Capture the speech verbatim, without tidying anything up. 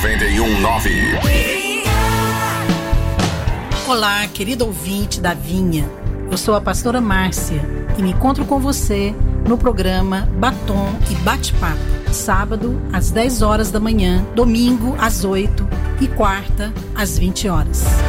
noventa e um nove. Olá, querido ouvinte da Vinha. Eu sou a pastora Márcia e me encontro com você no programa Batom e Bate-Papo. Sábado, às dez horas da manhã, domingo, às oito e quarta, às vinte horas.